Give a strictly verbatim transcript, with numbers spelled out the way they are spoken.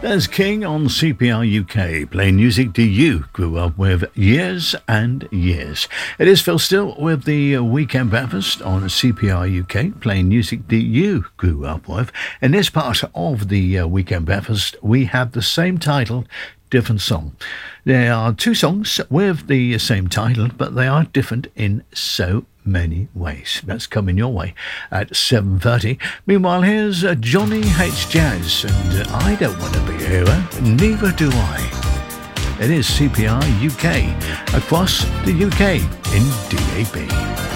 There's King on C P R U K, playing music that you grew up with years and years. It is Phil Still with the Weekend Breakfast on C P R U K, playing music that you grew up with. In this part of the uh, Weekend Breakfast, we have the same title, different song. There are two songs with the same title, but they are different in so many ways. That's coming your way at seven thirty. Meanwhile, here's uh, Johnny Hates Jazz, and uh, I don't want to be a hero, neither do I. It is C P R U K, across the U K in D A B.